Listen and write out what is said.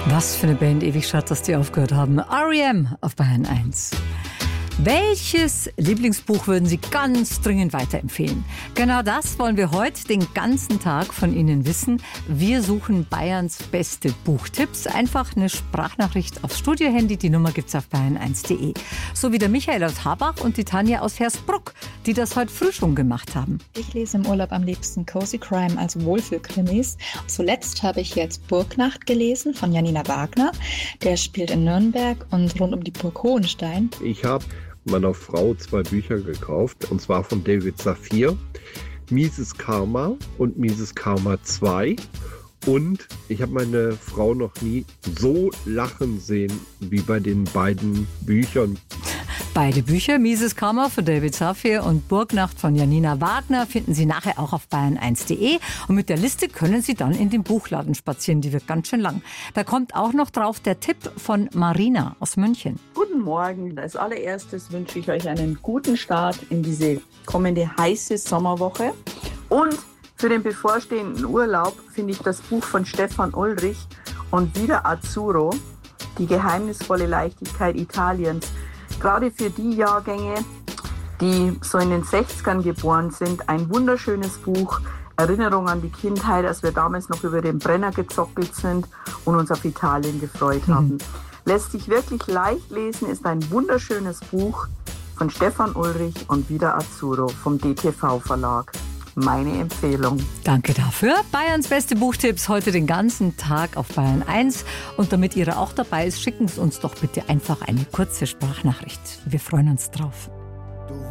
Was für eine Band, ewig schade, dass die aufgehört haben. R.E.M. auf Bayern 1. Welches Lieblingsbuch würden Sie ganz dringend weiterempfehlen? Genau das wollen wir heute den ganzen Tag von Ihnen wissen. Wir suchen Bayerns beste Buchtipps. Einfach eine Sprachnachricht aufs Studiohandy. Die Nummer gibt's auf bayern1.de. So wie der Michael aus Habach und die Tanja aus Hersbruck, die das heute früh schon gemacht haben. Ich lese im Urlaub am liebsten Cozy Crime, also Wohlfühlkrimis. Zuletzt habe ich jetzt Burgnacht gelesen von Janina Wagner. Der spielt in Nürnberg und rund um die Burg Hohenstein. Ich habe meiner Frau 2 Bücher gekauft, und zwar von David Safir, Mieses Karma und Mieses Karma 2. Und ich habe meine Frau noch nie so lachen sehen wie bei den beiden Büchern. Beide Bücher, Mieses Karma von David Safir und Burgnacht von Janina Wagner, finden Sie nachher auch auf bayern1.de. Und mit der Liste können Sie dann in den Buchladen spazieren, die wird ganz schön lang. Da kommt auch noch drauf der Tipp von Marina aus München. Guten Morgen. Als allererstes wünsche ich euch einen guten Start in diese kommende heiße Sommerwoche. Und für den bevorstehenden Urlaub finde ich das Buch von Stefan Ulrich und wieder Azzurro, Die geheimnisvolle Leichtigkeit Italiens, gerade für die Jahrgänge, die so in den 60ern geboren sind, ein wunderschönes Buch. Erinnerung an die Kindheit, als wir damals noch über den Brenner gezockelt sind und uns auf Italien gefreut haben. Lässt sich wirklich leicht lesen, ist ein wunderschönes Buch von Stefan Ulrich und wieder Azzurro vom DTV Verlag. Meine Empfehlung. Danke dafür. Bayerns beste Buchtipps heute den ganzen Tag auf Bayern 1. Und damit Ihre auch dabei ist, schicken Sie uns doch bitte einfach eine kurze Sprachnachricht. Wir freuen uns drauf.